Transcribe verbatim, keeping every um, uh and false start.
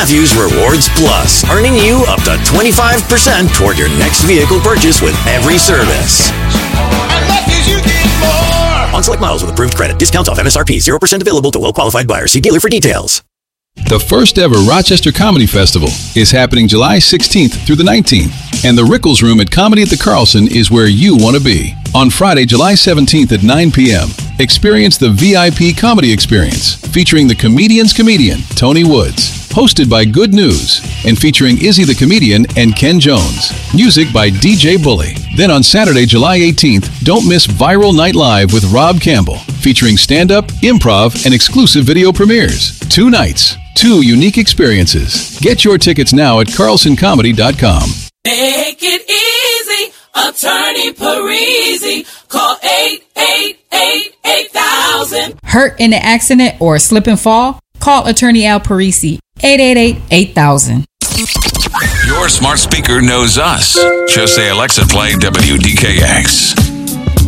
Matthews Rewards Plus, earning you up to twenty-five percent toward your next vehicle purchase with every service. At Matthews, you get more. On select models with approved credit. Discounts off M S R P. zero percent available to well-qualified buyers. See dealer for details. The first ever Rochester Comedy Festival is happening July sixteenth through the nineteenth, and the Rickles Room at Comedy at the Carlson is where you want to be. On Friday, July seventeenth at nine p.m., experience the V I P Comedy Experience, featuring the comedian's comedian, Tony Woods, hosted by Good News, and featuring Izzy the Comedian and Ken Jones. Music by D J Bully. Then on Saturday, July eighteenth, don't miss Viral Night Live with Rob Campbell, featuring stand-up, improv, and exclusive video premieres. Two nights, two unique experiences. Get your tickets now at carlson comedy dot com. Make it easy, Attorney Parisi. Call eight eight eight, eight thousand. Hurt in an accident or slip and fall? Call Attorney Al Parisi, eight eight eight, eight thousand. Your smart speaker knows us. Just say, Alexa, play W D K X.